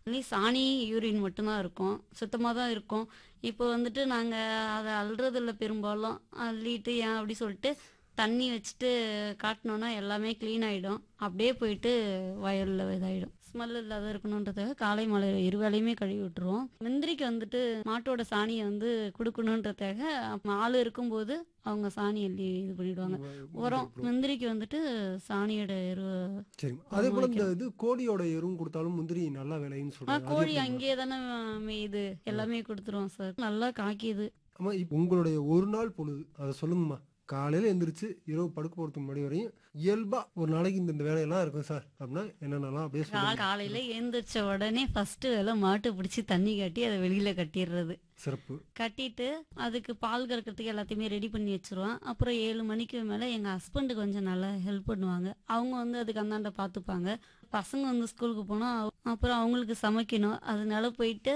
Only சாணி, urine மட்டும் தான் இருக்கும். சுத்தமா தான் இருக்கும். இப்போ வந்துட்டு நாங்க அத அள்றதில்ல பெரும்பாலும். அள்ளிட்டு ஏன் அப்படி சொல்லிட்டு தண்ணி வச்சுட்டு காட்டுனோம்னா எல்லாமே கிளீன் ஆயிடும். அப்படியே போயிட்டு வயல்ல இதாயிடும். ஸ்மெல் இல்லாத இருக்கணுன்றதுக்காக காலை, மாலை 2 வேளையுமே கழுவி விட்டுருவோம். முந்திரிக்கு வந்துட்டு மாட்டோட சாணிய வந்து குடுக்கணுன்றதுக்காக ஆளு இருக்கும்போது அவங்க சாணி அள்ளி இது பண்ணிடுவாங்க. உரம் கொடுத்துருப்போம். முந்திரிக்கு வந்துட்டு சாணியோட எருவ சரிங்க. அதே உரமா போல இந்த வைக்கிறோம். இது கோழியோட எருவும் குடுத்தாலும் முந்திரி நல்லா விளையும்னு சொல்றாங்க. அது கோழி எப்படிம்மா? அங்கேயே தானே மேயுது. எல்லாமே குடுத்துருவோம் சார். நல்லா காக்கிது. ஆமா, உங்களுடைய ஒரு நாள் பொழுது அத சொல்லுங்கம்மா. காலையில எந்திரிச்சு இரவு படுக்க போறதுக்கு முன்னாடி வரையும் இயல்பா ஒரு நாளைக்கு இந்த வேலையெல்லாம் இருக்கும் சார் அப்படின்னா என்னென்னலாம் அப்படியே சொல்லுங்க. காலையில எழுந்திரிச்ச உடனே ஃபர்ஸ்ட் வேலை மாட்டு பிடிச்சி தண்ணி காட்டி அதை வெளியில கட்டிடுறது. சிறப்பு. கட்டிட்டு அதுக்கு பால் கறக்கிறதுக்கு எல்லாத்தையுமே ரெடி பண்ணி வச்சிருவேன். அப்புறம் 7 மணிக்கு மேல எங்க ஹஸ்பண்ட் கொஞ்சம் நல்லா ஹெல்ப் பண்ணுவாங்க. அவங்க வந்து அதுக்கு அந்தாண்ட பாத்துப்பாங்க. பசங்க வந்து ஸ்கூலுக்கு போனா அப்புறம் அவங்களுக்கு சமைக்கணும். அதனால போயிட்டு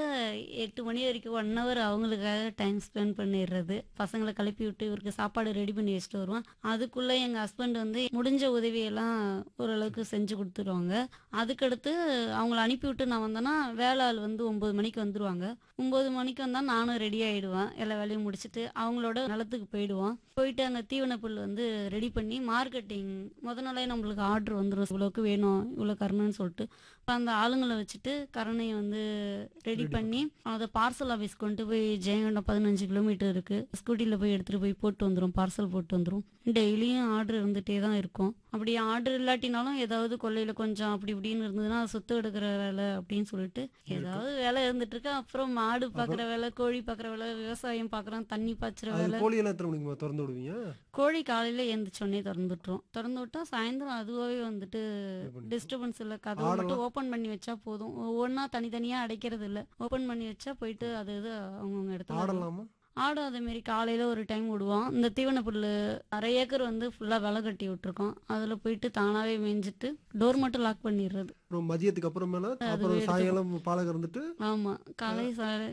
8 மணி வரைக்கும் 1 ஹவர் அவங்களுக்காக டைம் ஸ்பெண்ட் பண்ணிடுறது. பசங்களை கிளப்பி விட்டு இவருக்கு சாப்பாடு ரெடி பண்ணி வச்சுட்டு வருவேன். அதுக்குள்ள எங்க ஹஸ்பண்ட் வந்து முடிஞ்ச உதவியெல்லாம் ஓரளவுக்கு செஞ்சு கொடுத்துருவாங்க. அதுக்கடுத்து அவங்கள அனுப்பி விட்டு நான் வந்தேன்னா வேலை ஆள் வந்து 9 மணிக்கு வந்துருவாங்க. 9 மணிக்கு வந்தா நானும் ரெடி ஆயிடுவேன். எல்லா வேலையும் முடிச்சுட்டு அவங்களோட நிலத்துக்கு போயிடுவோம். போயிட்டு அங்க தீவன புல் வந்து ரெடி பண்ணி மார்க்கெட்டிங் நாளே நம்மளுக்கு ஆர்டர் வந்துடும். இவ்வளோக்கு வேணும் இவ்வளோ கரணும்னு சொல்லிட்டு அப்ப அந்த ஆளுங்களை வச்சுட்டு கரணையை வந்து ரெடி பண்ணி அதை பார்சல் ஆஃபீஸ் கொண்டு போய் ஜெயங்கொண்டம் 15 கிலோமீட்டர் இருக்கு. ஸ்கூட்டில போய் எடுத்துட்டு போய் போட்டு வந்துடும். பார்சல் போட்டு வந்துடும். டெய்லியும் ஆர்டர் இருந்துட்டே தான் இருக்கும். அப்படி ஆர்டர் இல்லாட்டினாலும் ஏதாவது கொல்லையில கொஞ்சம் அப்படி இப்படின்னு இருந்ததுன்னா சுத்தம் எடுக்கிற வேலை அப்படின்னு சொல்லிட்டு ஏதாவது வேலை இருந்துட்டு இருக்கு. அப்புறம் மாடு பாக்குற வேலை, கோழி பாக்குற வேலை, விவசாயம் பாக்குறோம், தண்ணி பாய்ச்சுற அது வேலை. கோழியெல்லாம் எத்தனை மணிக்குமா திறந்து விடுவீங்க? கோழி காலையில எழுந்திரிச்சோடனே திறந்து விட்டுரும். திறந்து விட்டா சாயந்தரம் அதுவாகவே வந்துட்டு இது பண்ணிக்கும். டிஸ்டர்பன்ஸ் இல்லை. கதவை மட்டும் ஆடெல்லாம் ஓப்பன் பண்ணி வச்சா போதும். ஒவ்வொன்றா தனித்தனியா அடைக்கிறது இல்லை. ஓப்பன் பண்ணி வச்சா போயிட்டு அது இது அவங்கவுங்க இடத்துல ஆடலாமா? ஆடும். அதே மாதிரி காலையில ஒரு டைம் விடுவோம். இந்த தீவன புல்லு 1/2 ஏக்கர் வந்து ஃபுல்லா வெலை கட்டி விட்டுருக்கோம். அதுல போயிட்டு தானாவே மேய்ஞ்சிட்டு டோர் மட்டும் லாக் பண்ணிடுறது. அப்புறம் மதியத்துக்கு அப்புறமேல அதுவே அப்புறம் எடுத்துக்கும். சாயங்காலம் பாலை கறந்துட்டு ஆமா, காலை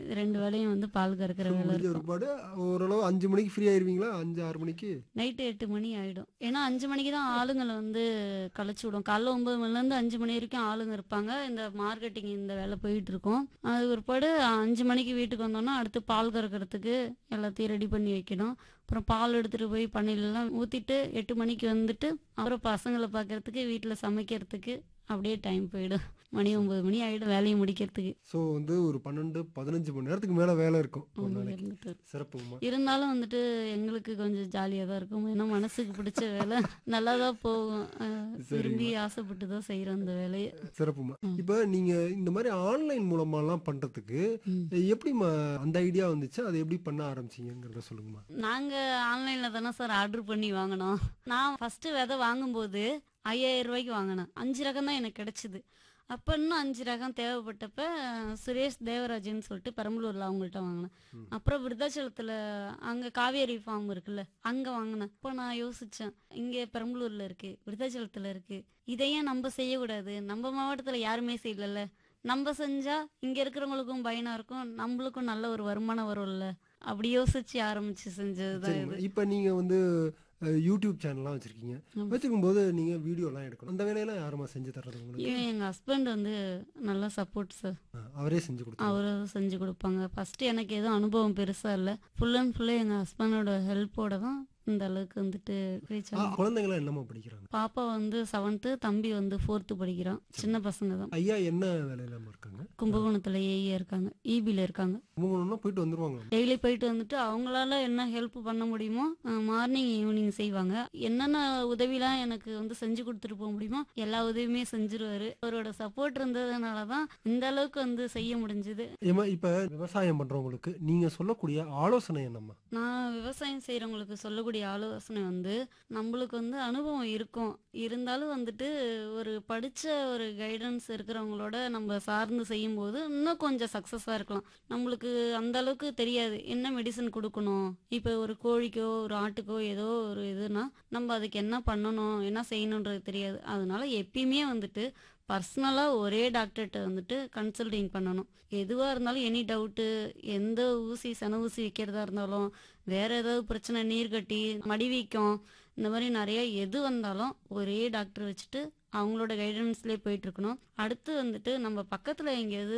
2 வேளையும் வந்து பால் கறக்கிற வேலை முடிஞ்ச இருக்கும். ஒருபாடு ஓரளவு 5 மணிக்கு ஃப்ரீ ஆயிருவீங்களா? 5 6 மணிக்கு? நைட்டு 8 மணி ஆயிடும். ஏன்னா 5 மணிக்கு தான் ஆளுங்களை வந்து கலைச்சு விடும். காலைல 9 மணிலேருந்து 5 மணி வரைக்கும் ஆளுங்க இருப்பாங்க. இந்த மார்க்கெட்டிங் இந்த வேலை போயிட்டு இருக்கும். அது ஒருபாடு 5 மணிக்கு வீட்டுக்கு வந்தோம்னா அடுத்து பால் கறக்கிறதுக்கு எல்லாத்தையும் ரெடி பண்ணி வைக்கணும். அப்புறம் பால் எடுத்துட்டு போய் பண்ணையிலலாம் ஊத்திட்டு 8 மணிக்கு வந்துட்டு அப்புறம் பசங்களை பார்க்கறதுக்கு வீட்டில் சமைக்கிறதுக்கு அப்படியே டைம் போயிடும். மணி 9 மணி ஆயிடும் வேலையை முடிக்கிறதுக்கு. ஸோ வந்து ஒரு 12 15 மணி நேரத்துக்கு மேல வேலை இருக்கும் ஒரு நாளைக்கு. இருந்துட்டு சிறப்புமா. இருந்தாலும் வந்துட்டு எங்களுக்கு கொஞ்சம் ஜாலியாக தான் இருக்கும். ஏன்னா மனசுக்கு பிடிச்ச வேலை நல்லா தான் போகும். விரும்பி ஆசைப்பட்டு தான் செய்கிறோம் அந்த வேலையை. சிறப்புமா. இப்ப நீங்க இந்த மாதிரி ஆன்லைன் மூலமாலாம் பண்றதுக்கு எப்படிமா அந்த ஐடியா வந்துச்சு? அதை எப்படி பண்ண ஆரம்பிச்சீங்கங்கிறத சொல்லுங்கம்மா. நாங்க ஆன்லைன்ல தானே சார் ஆர்டர் பண்ணி வாங்கினோம். நான் ஃபர்ஸ்ட் விதை வாங்கும்போது 5000 ரூபாய்க்கு வாங்கினேன். 5 ரகம் தான் எனக்கு கிடைச்சிது. அப்போ இன்னும் 5 ரகம் தேவைப்பட்டப்ப சுரேஷ் தேவராஜன் சொல்லிட்டு பெரம்பலூர்ல அவங்கள்ட்ட வாங்கினேன். அப்புறம் விருதாச்சலத்துல அங்க காவேரி ஃபார்ம் இருக்குல்ல, அங்க வாங்கினேன். அப்போ நான் யோசிச்சேன், இங்க பெரம்பலூர்ல இருக்கு, விருதாச்சலத்துல இருக்கு, இதையே நம்ம செய்யக்கூடாது. நம்ம மாவட்டத்துல யாருமே செய்யலல்ல, நம்ம செஞ்சா இங்க இருக்கிறவங்களுக்கும் பயனா இருக்கும், நம்மளுக்கும் நல்ல ஒரு வருமானம் வரும்ல. அப்படி யோசிச்சு ஆரம்பிச்சு செஞ்சதுதான் சரிம்மா. இது. இப்ப நீங்க வந்து யூடியூப் சேனல்லாம் வச்சிருக்கீங்க. வச்சிருக்கும் போது நீங்க வீடியோலாம் எடுக்கணும். அந்த வேலையெல்லாம் யாருமா செஞ்சு தர்றது உங்களுக்கு? எங்க ஹஸ்பண்ட் வந்து நல்லா சப்போர்ட் சார். அவரே செஞ்சு கொடுத்தாரு. அவரும் செஞ்சு கொடுப்பாங்க. ஃபர்ஸ்ட் எனக்கு எதுவும் அனுபவம் பெருசா இல்லை. ஃபுல் அண்ட் ஃபுல்லா எங்க ஹஸ்பண்டோட ஹெல்ப்போட தான் இந்த அளவுக்கு வந்துட்டு ரீச் ஆகும். குழந்தைங்களாம் என்னமா படிக்கிறாங்க? பாப்பா வந்து 7th, தம்பி வந்து 4th படிக்கிறான். சின்ன பசங்க தான். ஐயா என்ன வேலையிலாம இருக்காங்க? கும்பகோணத்துல ஏஇயா இருக்காங்க, இபில இருக்காங்க. கும்பகோணம்னா போயிட்டு வந்துருவாங்க. டெய்லி போயிட்டு வந்துட்டு அவங்களால என்ன ஹெல்ப் பண்ண முடியுமோ மார்னிங் ஈவினிங் செய்வாங்க. என்னென்ன உதவிலாம் எனக்கு வந்து செஞ்சு கொடுத்துட்டு போக முடியுமோ எல்லா உதவியுமே செஞ்சிருவாரு. அவரோட சப்போர்ட் இருந்ததுனால தான் இந்த அளவுக்கு வந்து செய்ய முடிஞ்சது. ஏமா இப்ப விவசாயம் பண்றவங்களுக்கு நீங்க சொல்லக்கூடிய ஆலோசனை என்னம்மா? நான் விவசாயம் செய்யறவங்களுக்கு சொல்லக்கூடிய ஆலோசனை வந்து, நம்மளுக்கு வந்து அனுபவம் இருக்கும். இருந்தாலும் வந்துட்டு ஒரு படிச்ச ஒரு கைடன்ஸ் இருக்கிறவங்களோட நம்ம சார்ந்து செய்யும்போது இன்னும் கொஞ்சம் சக்சஸா இருக்கலாம். நம்மளுக்கு அந்த அளவுக்கு தெரியாது என்ன மெடிசன் கொடுக்கணும். இப்போ ஒரு கோழிக்கோ ஒரு ஆட்டுக்கோ ஏதோ ஒரு இதுனா நம்ம அதுக்கு என்ன பண்ணணும், என்ன செய்யணுன்றது தெரியாது. அதனால எப்பயுமே வந்துட்டு பர்சனலா ஒரே டாக்டர்கிட்ட வந்துட்டு கன்சல்டிங் பண்ணணும். எதுவா இருந்தாலும் எனி டவுட்டு, எந்த ஊசி சன ஊசி வைக்கிறதா இருந்தாலும், வேற ஏதாவது பிரச்சனை, நீர்க்கட்டி, மடிவீக்கம், இந்த மாதிரி நிறைய எது வந்தாலும் ஒரே டாக்டர் வச்சுட்டு அவங்களோட கைடன்ஸ்லேயே போயிட்டு இருக்கணும். அடுத்து வந்துட்டு நம்ம பக்கத்துல எங்கேயாவது